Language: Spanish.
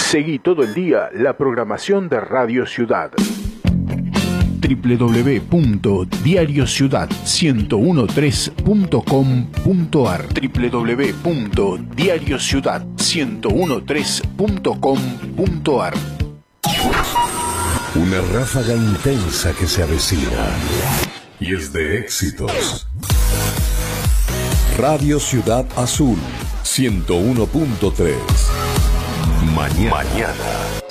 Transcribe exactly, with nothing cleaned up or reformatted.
Seguí todo el día la programación de Radio Ciudad. doble u doble u doble u punto diario ciudad uno tres punto com punto a r doble u doble u doble u punto diario ciudad uno tres punto com punto a r. Una ráfaga intensa que se avecina y es de éxitos. Radio Ciudad Azul ciento uno punto tres. Mañana. Mañana.